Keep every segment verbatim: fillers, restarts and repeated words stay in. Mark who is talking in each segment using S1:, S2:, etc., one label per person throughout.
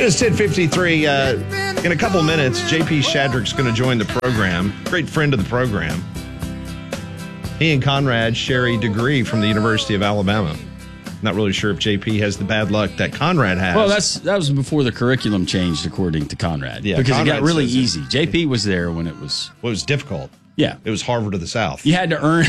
S1: is ten fifty-three. Uh, in a couple minutes, J P Shadrick's going to join the program. Great friend of the program. He and Conrad share a degree from the University of Alabama. Not really sure if J P has the bad luck that Conrad has.
S2: Well, that's that was before the curriculum changed, according to Conrad. Yeah, because Conrad it got really easy. It. J P was there when it was...
S1: Well, it was difficult.
S2: Yeah.
S1: It was Harvard of the South.
S2: You had to earn...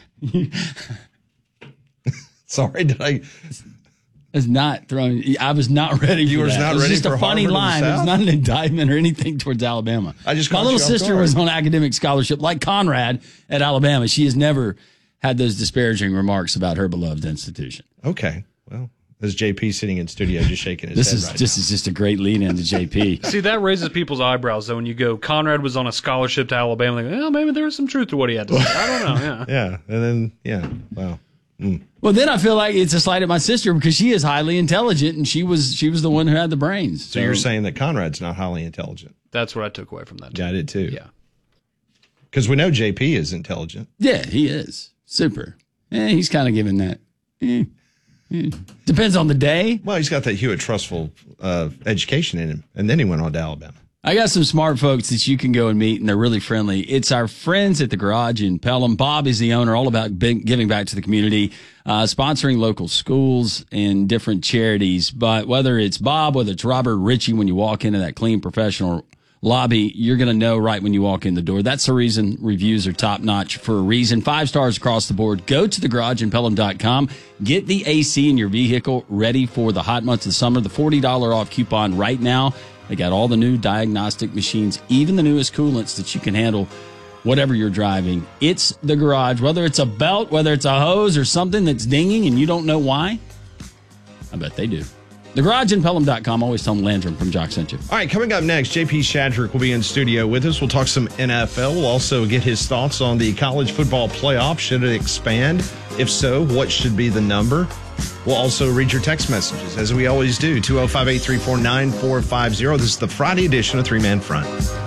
S1: Sorry, did I...
S2: It's not throwing. I was not ready for
S1: you
S2: that.
S1: Not
S2: it was
S1: ready
S2: just
S1: for
S2: a funny
S1: Harvard
S2: line. It was not an indictment or anything towards Alabama.
S1: I just
S2: My little sister was on academic scholarship like Conrad at Alabama. She has never had those disparaging remarks about her beloved institution.
S1: Okay. Well, there's J P sitting in studio just shaking his
S2: this
S1: head
S2: is
S1: right
S2: This
S1: now.
S2: is just a great lead into J P.
S3: See, that raises people's eyebrows, though, when you go, Conrad was on a scholarship to Alabama. They go, well, maybe there was some truth to what he had to say. I don't know. Yeah.
S1: Yeah. And then, yeah. Wow. Mm.
S2: Well, then I feel like it's a slight at my sister because she is highly intelligent and she was she was the one who had the brains.
S1: So, so you're saying that Conrad's not highly intelligent?
S3: That's what I took away from that.
S1: Yeah, I did too.
S3: Yeah.
S1: Because we know J P is intelligent.
S2: Yeah, he is. Super. Eh, he's kind of giving that. Eh, eh. Depends on the day.
S1: Well, he's got that Hewitt Trustful uh, education in him. And then he went on to Alabama.
S2: I got some smart folks that you can go and meet, and they're really friendly. It's our friends at the Garage in Pelham. Bob is the owner, all about big, giving back to the community, uh, sponsoring local schools and different charities. But whether it's Bob, whether it's Robert Ritchie, when you walk into that clean professional lobby, you're going to know right when you walk in the door. That's the reason reviews are top notch for a reason. Five stars across the board. Go to the garage in pelham dot com. Get the A C in your vehicle ready for the hot months of the summer. The forty dollars off coupon right now. They got all the new diagnostic machines, even the newest coolants that you can handle whatever you're driving. It's the Garage. Whether it's a belt, whether it's a hose or something that's dinging and you don't know why, I bet they do. The Garage in pelham dot com. Always tell them Landrum from Jock sent you.
S1: All right, coming up next, J P Shadrick will be in studio with us. We'll talk some N F L. We'll also get his thoughts on the college football playoff. Should it expand? If so, what should be the number? We'll also read your text messages, as we always do. two oh five, eight three four, nine four five oh. This is the Friday edition of Three Man Front.